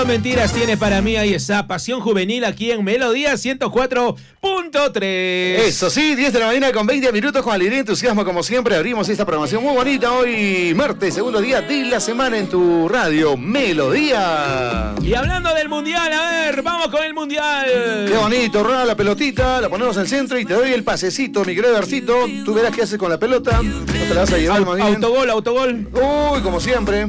Mentiras tiene para mí, ahí esa pasión juvenil aquí en Melodía 104.3. Eso sí, 10 de la mañana con 20 minutos, con alegría y entusiasmo como siempre abrimos esta programación muy bonita hoy martes, segundo día de la semana en tu radio Melodía. Y hablando del mundial, a ver, vamos con el mundial. Qué bonito, Ra, la pelotita, la ponemos al centro y te doy el pasecito, mi querido Darcito. Tú verás qué haces con la pelota, no te la vas a llevar más bien. Autogol. Uy, como siempre.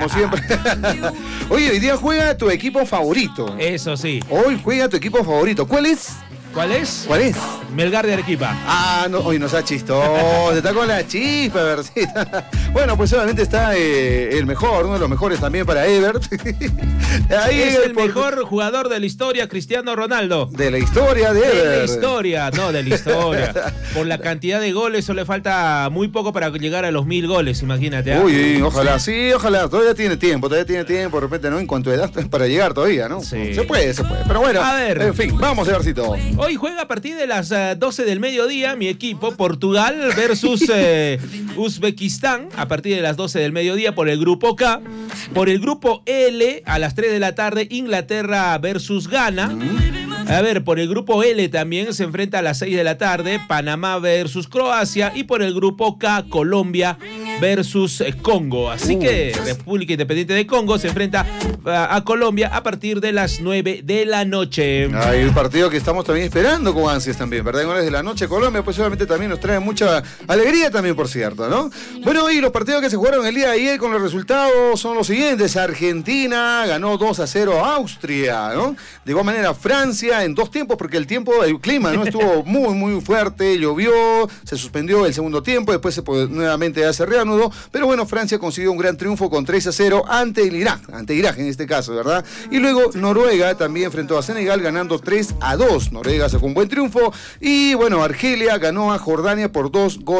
Oye, hoy día juega tu equipo favorito. Eso sí. Hoy juega tu equipo favorito. ¿Cuál es? ¿Cuál es? Melgar de Arequipa. No, hoy no sea chistoso, está con la chispa, Evercita. Bueno, pues obviamente está el mejor, uno de los mejores también para Ever. Ahí es el mejor jugador de la historia, Cristiano Ronaldo. De la historia de Ever. De la historia. Por la cantidad de goles, solo le falta muy poco para llegar a los 1000 goles, imagínate. Uy, ojalá, sí, ojalá. Todavía tiene tiempo, de repente, ¿no? En cuanto a edad, para llegar todavía, ¿no? Sí. Se puede. Pero bueno, a ver. En fin, vamos, Evercito. Hoy juega a partir de las 12 del mediodía mi equipo, Portugal versus Uzbekistán, a partir de las 12 del mediodía por el grupo K. Por el grupo L, a las 3 de la tarde, Inglaterra versus Ghana. A ver, por el grupo L también se enfrenta a las 6 de la tarde, Panamá versus Croacia. Y por el grupo K, Colombia versus Congo. Así que República Independiente de Congo se enfrenta a Colombia a partir de las 9 de la noche. Hay un partido que estamos también esperando con ansias también, ¿verdad? En horas de la noche, Colombia, pues obviamente también nos trae mucha alegría también, por cierto, ¿no? Bueno, y los partidos que se jugaron el día de ayer con los resultados son los siguientes. Argentina ganó 2-0 a Austria, ¿no? De igual manera, Francia en 2 tiempos, porque el clima, ¿no? Estuvo muy fuerte, llovió, se suspendió el segundo tiempo, después nuevamente ya se reanudó, pero bueno, Francia consiguió un gran triunfo con 3-0 ante Irak en este caso, ¿verdad? Y luego Noruega también enfrentó a Senegal ganando 3-2. Noruega sacó un buen triunfo y bueno, Argelia ganó a Jordania por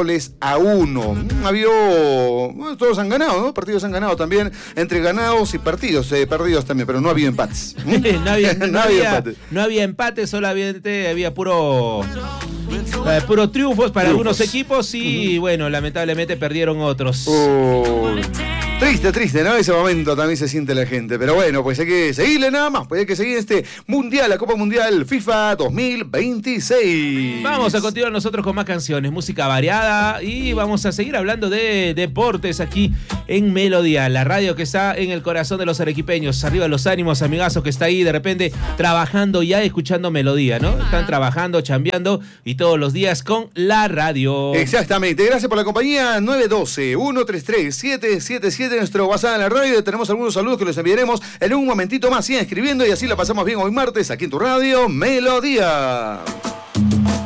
2-1. Todos han ganado, ¿no? Partidos han ganado también, entre ganados y perdidos también, pero no ha habido empates. No había empate, solamente había puro triunfos para algunos equipos y bueno, lamentablemente perdieron otros. Triste, ¿no? Ese momento también se siente la gente. Pero bueno, pues hay que seguirle nada más. Pues hay que seguir este Mundial, la Copa Mundial FIFA 2026. Vamos a continuar nosotros con más canciones, música variada y vamos a seguir hablando de deportes aquí en Melodía, la radio que está en el corazón de los arequipeños. Arriba los ánimos, amigazo que está ahí de repente trabajando ya, escuchando Melodía, ¿no? Están trabajando, chambeando y todos los días con la radio. Exactamente. Gracias por la compañía. 912-133-777 nuestro WhatsApp en la radio. Tenemos algunos saludos que los enviaremos en un momentito más. Sigan escribiendo y así la pasamos bien hoy martes aquí en tu radio Melodía.